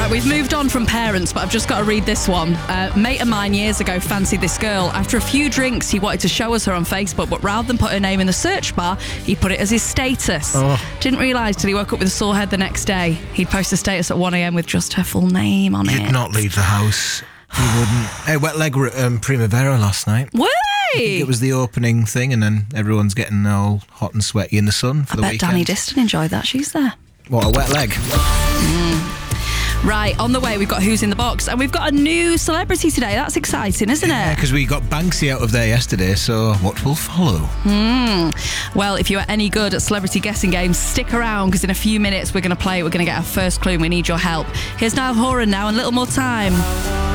Right, we've moved on from parents, but I've just got to read this one. A mate of mine years ago fancied this girl. After a few drinks, he wanted to show us her on Facebook, but rather than put her name in the search bar, he put it as his status. Didn't realise till he woke up with a sore head the next day. He'd post a status at 1 a.m. with just her full name on it. You'd not leave the house. You wouldn't. Hey, Wet Leg were at Primavera last night. Were I think they? it was the opening thing, and then everyone's getting all hot and sweaty in the sun for the I bet weekend. Danny Diston enjoyed that. She's there. What, a wet leg? Right, on the way, we've got Who's in the Box, and we've got a new celebrity today. That's exciting, isn't Yeah, it? because we got Banksy out of there yesterday, so what will follow? Well, if you are any good at celebrity guessing games, stick around, because in a few minutes we're going to play it. We're going to get our first clue, and we need your help. Here's Niall Horan now, and Little More Time.